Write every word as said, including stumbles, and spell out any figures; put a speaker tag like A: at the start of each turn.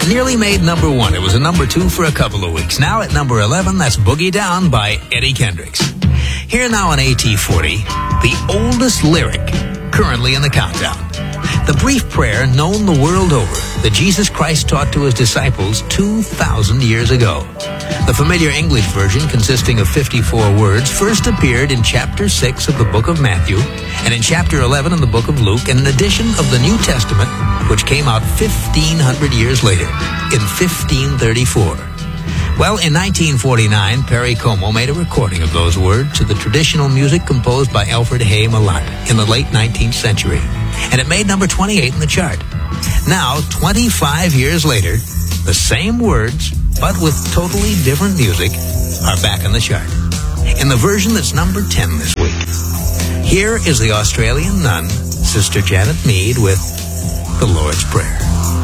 A: nearly made number one. It was a number two for a couple of weeks. Now at number eleven, that's Boogie Down by Eddie Kendricks. Here now on A T forty, the oldest lyric currently in the countdown. The brief prayer known the world over that Jesus Christ taught to his disciples two thousand years ago. The familiar English version, consisting of fifty-four words, first appeared in chapter six of the book of Matthew and in chapter eleven in the book of Luke, and an edition of the New Testament which came out fifteen hundred years later in fifteen thirty-four. Well, in nineteen forty-nine, Perry Como made a recording of those words to the traditional music composed by Alfred Hay Malott in the late nineteenth century, and it made number twenty-eight in the chart. Now, twenty-five years later, the same words, but with totally different music, are back in the chart, in the version that's number ten this week. Here is the Australian nun, Sister Janet Mead, with The Lord's Prayer.